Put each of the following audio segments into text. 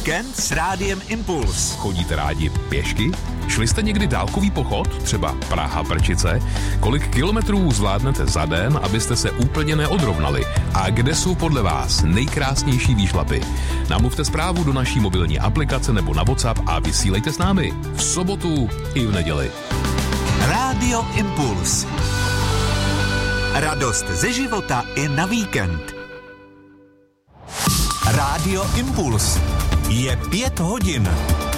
Víkend s Rádiem Impuls. Chodíte rádi pěšky? Šli jste někdy dálkový pochod? Třeba Praha-Prčice? Kolik kilometrů zvládnete za den, abyste se úplně neodrovnali? A kde jsou podle vás nejkrásnější výšlapy? Namluvte zprávu do naší mobilní aplikace nebo na WhatsApp a vysílejte s námi v sobotu i v neděli. Rádio Impuls. Radost ze života i na víkend. Rádio Impuls. Je 5 hodin.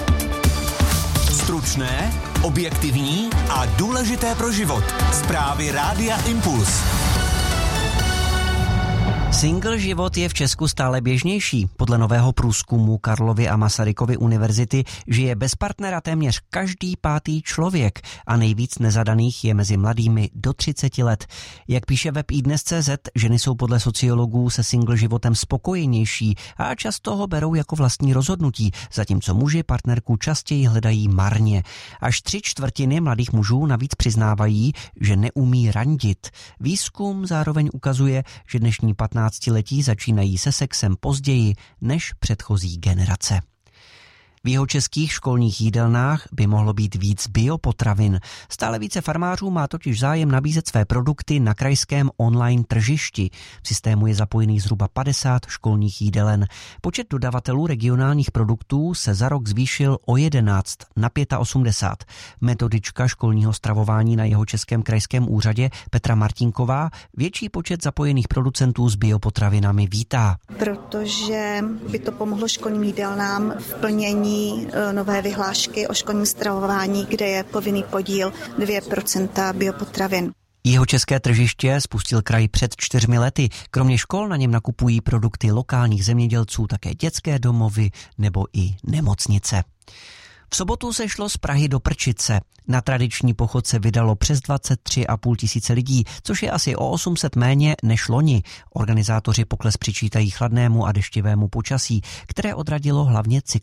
Stručné, objektivní a důležité pro život. Zprávy Rádia Impuls. Single život je v Česku stále běžnější. Podle nového průzkumu Karlovy a Masarykovy univerzity žije bez partnera téměř každý 5. člověk a nejvíc nezadaných je mezi mladými do 30 let. Jak píše web iDnes.cz, ženy jsou podle sociologů se single životem spokojenější a často ho berou jako vlastní rozhodnutí, zatímco muži partnerku častěji hledají marně. Až 3/4 mladých mužů navíc přiznávají, že neumí randit. Výzkum zároveň ukazuje, že dnešní 15letí začínají se sexem později než předchozí generace. V jihočeských školních jídelnách by mohlo být víc biopotravin. Stále více farmářů má totiž zájem nabízet své produkty na krajském online tržišti. V systému je zapojených zhruba 50 školních jídelen. Počet dodavatelů regionálních produktů se za rok zvýšil o 11 na 85. Metodička školního stravování na jihočeském krajském úřadě Petra Martinková větší počet zapojených producentů s biopotravinami vítá. Protože by to pomohlo školním jídelnám v plnění nové vyhlášky o školním stravování, kde je povinný podíl 2% biopotravin. Jihočeské tržiště spustil kraj před 4 lety. Kromě škol na něm nakupují produkty lokálních zemědělců také dětské domovy nebo i nemocnice. V sobotu se šlo z Prahy do Prčice. Na tradiční pochod se vydalo přes 23,5 tisíce lidí, což je asi o 800 méně než loni. Organizátoři pokles přičítají chladnému a deštivému počasí, které odradilo hlavně cyklisty.